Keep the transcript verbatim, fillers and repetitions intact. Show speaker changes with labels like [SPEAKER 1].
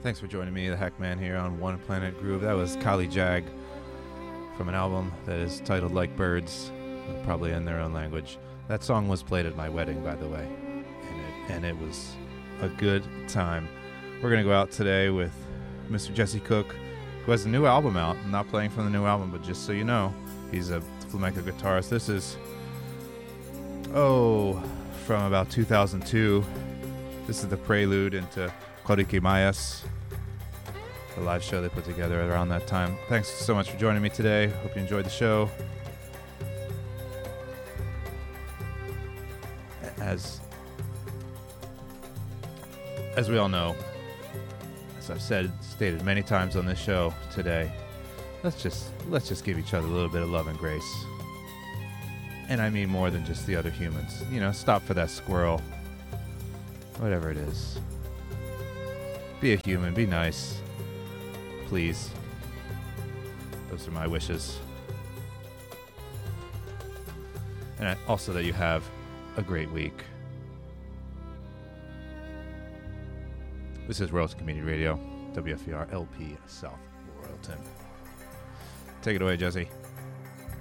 [SPEAKER 1] Thanks for joining me, the Hackman, here on One Planet Groove. That was Kali Jag from an album that is titled Like Birds, probably in their own language. That song was played at my wedding, by the way, and it, and it was a good time. We're going to go out today with Mister Jesse Cook, who has a new album out. I'm not playing from the new album, but just so you know, he's a flamenco guitarist. This is, oh, from about two thousand two. This is the prelude into Coriquimayas, the live show they put together around that time. Thanks so much for joining me today. Hope you enjoyed the show. As as we all know, as I've said, stated many times on this show today, let's just let's just give each other a little bit of love and grace. And I mean more than just the other humans. You know, stop for that squirrel. Whatever it is. Be a human, be nice. Please. Those are my wishes. And also that you have a great week. This is Royalton Community Radio, W F E R L P South Royalton. Take it away, Jesse.